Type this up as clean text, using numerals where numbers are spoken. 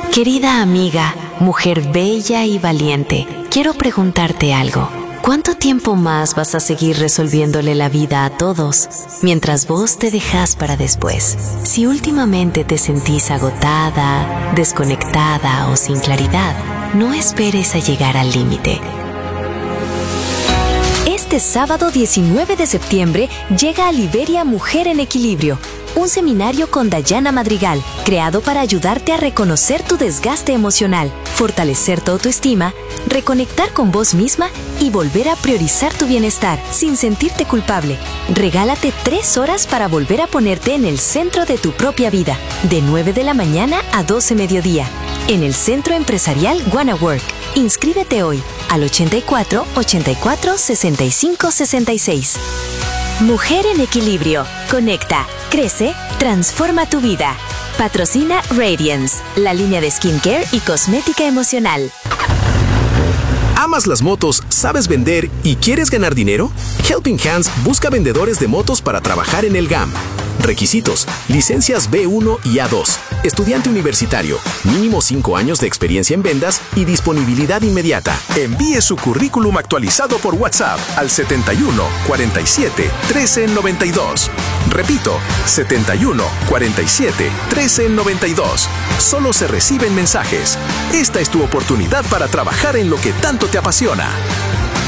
Querida amiga, mujer bella y valiente, quiero preguntarte algo. ¿Cuánto tiempo más vas a seguir resolviéndole la vida a todos mientras vos te dejás para después? Si últimamente te sentís agotada, desconectada o sin claridad, no esperes a llegar al límite. Este sábado 19 de septiembre llega a Liberia Mujer en Equilibrio, un seminario con Dayana Madrigal, creado para ayudarte a reconocer tu desgaste emocional, fortalecer tu autoestima, reconectar con vos misma y volver a priorizar tu bienestar sin sentirte culpable. Regálate 3 horas para volver a ponerte en el centro de tu propia vida, de 9 de la mañana a 12 mediodía, en el Centro Empresarial Wanna Work. Inscríbete hoy al 84 84 65 66. Mujer en Equilibrio. Conecta, crece, transforma tu vida. Patrocina Radiance, la línea de skincare y cosmética emocional. ¿Amas las motos, sabes vender y quieres ganar dinero? Helping Hands busca vendedores de motos para trabajar en el GAM. Requisitos: licencias B1 y A2, estudiante universitario, mínimo 5 años de experiencia en ventas y disponibilidad inmediata. Envíe su currículum actualizado por WhatsApp al 71 47 13 92. Repito, 71 47 13 92. Solo se reciben mensajes. Esta es tu oportunidad para trabajar en lo que tanto te apasiona.